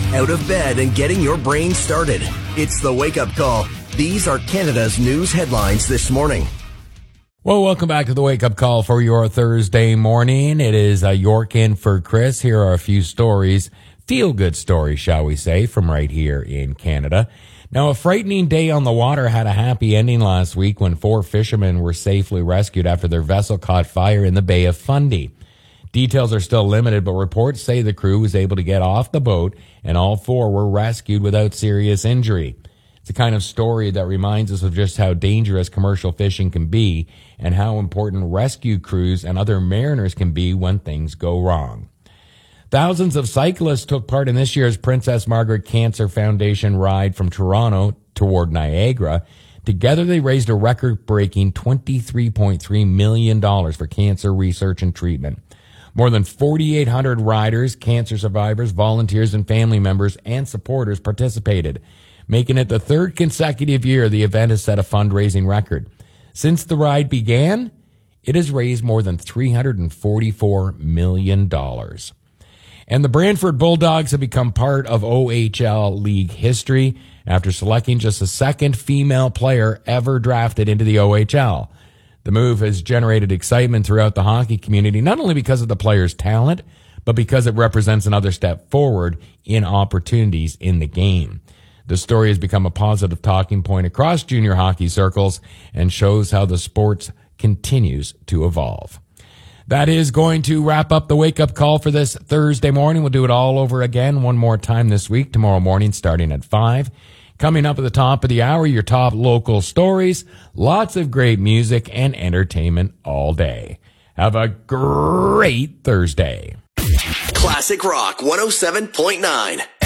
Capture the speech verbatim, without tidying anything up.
out of bed and getting your brain started. It's the Wake Up Call. These are Canada's news headlines this morning. Well, welcome back to the Wake Up Call for your Thursday morning. It is uh, York in for Chris. Here are a few stories, feel-good stories, shall we say, from right here in Canada. Now, a frightening day on the water had a happy ending last week when four fishermen were safely rescued after their vessel caught fire in the Bay of Fundy. Details are still limited, but reports say the crew was able to get off the boat and all four were rescued without serious injury. It's the kind of story that reminds us of just how dangerous commercial fishing can be and how important rescue crews and other mariners can be when things go wrong. Thousands of cyclists took part in this year's Princess Margaret Cancer Foundation ride from Toronto toward Niagara. Together, they raised a record-breaking twenty-three point three million dollars for cancer research and treatment. More than forty-eight hundred riders, cancer survivors, volunteers, and family members and supporters participated, making it the third consecutive year the event has set a fundraising record. Since the ride began, it has raised more than three hundred forty-four million dollars. And the Brantford Bulldogs have become part of O H L League history after selecting just the second female player ever drafted into the O H L. The move has generated excitement throughout the hockey community, not only because of the players' talent, but because it represents another step forward in opportunities in the game. The story has become a positive talking point across junior hockey circles and shows how the sport continues to evolve. That is going to wrap up the wake-up call for this Thursday morning. We'll do it all over again one more time this week, tomorrow morning, starting at five. Coming up at the top of the hour, your top local stories, lots of great music and entertainment all day. Have a great Thursday. Classic Rock one oh seven point nine.